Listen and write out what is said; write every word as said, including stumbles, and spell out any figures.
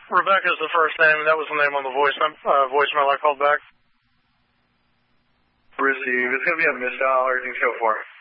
Rebecca's the first name, and that was the name on the voice uh, voicemail I called back. Receive. It's going to be a missed dial. Everything's go for it.